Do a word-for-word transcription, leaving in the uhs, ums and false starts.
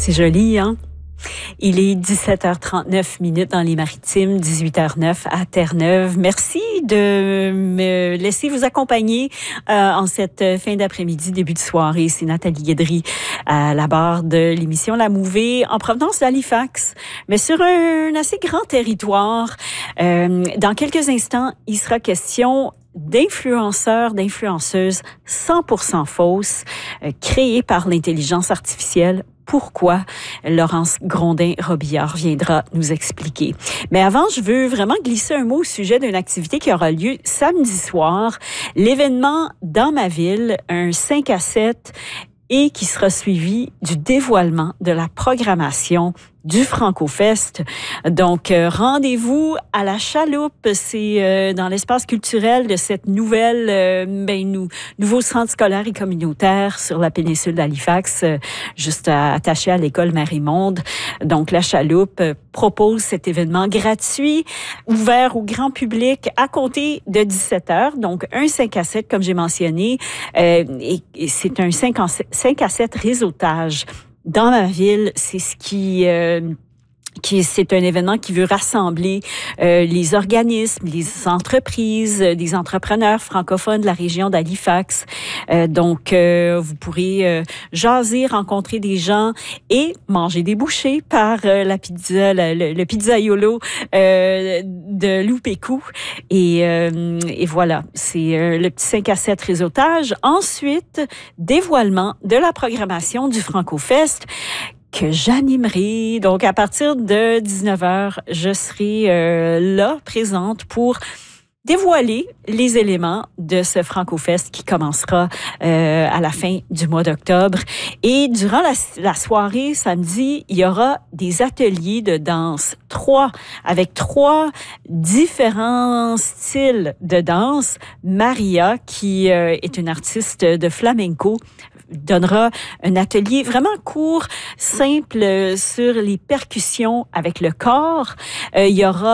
C'est joli, hein? Il est dix-sept heures trente-neuf minutes dans les Maritimes, dix-huit heures neuf à Terre-Neuve. Merci de me laisser vous accompagner euh, en cette fin d'après-midi, début de soirée. C'est Nathalie Guédry à la barre de l'émission La Mouvée en provenance d'Halifax, mais sur un assez grand territoire. Euh, dans quelques instants, il sera question d'influenceurs, d'influenceuses cent pour cent fausses, euh, créées par l'intelligence artificielle. Pourquoi? Laurence Grondin-Robillard viendra nous expliquer. Mais avant, je veux vraiment glisser un mot au sujet d'une activité qui aura lieu samedi soir. L'événement Dans ma ville, un cinq à sept, et qui sera suivi du dévoilement de la programmation du Franco-Fest. Donc, euh, rendez-vous à la Chaloupe. C'est euh, dans l'espace culturel de cette nouvelle, euh, ben, nou, nouveau centre scolaire et communautaire sur la péninsule d'Halifax, euh, juste à, attaché à l'école Marie-Monde. Donc, la Chaloupe euh, propose cet événement gratuit, ouvert au grand public à compter de dix-sept heures. Donc, un cinq à sept, comme j'ai mentionné, euh, et, et c'est un cinq à sept réseautage. Dans ma ville, c'est ce qui... Euh, qui c'est un événement qui veut rassembler euh, les organismes, les entreprises, euh, des entrepreneurs francophones de la région d'Halifax. Euh, donc, euh, vous pourrez euh, jaser, rencontrer des gens et manger des bouchées par euh, la pizza, le, le, le pizzaiolo euh, de Loupécou. Et, euh, et voilà, c'est euh, le petit cinq à sept réseautage. Ensuite, dévoilement de la programmation du Franco-Fest que j'animerai. Donc, à partir de dix-neuf heures, je serai euh, là, présente, pour dévoiler les éléments de ce Franco-Fest qui commencera euh, à la fin du mois d'octobre. Et durant la, la soirée, samedi, il y aura des ateliers de danse. Trois, avec trois différents styles de danse. Maria, qui euh, est une artiste de flamenco, donnera un atelier vraiment court, simple, sur les percussions avec le corps. Euh, il y aura